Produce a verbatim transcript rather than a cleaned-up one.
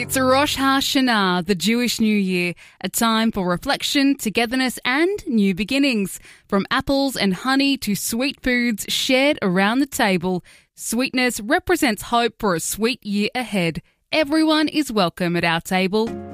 It's Rosh Hashanah, the Jewish New Year, a time for reflection, togetherness and new beginnings. From apples and honey to sweet foods shared around the table, sweetness represents hope for a sweet year ahead. Everyone is welcome at our table.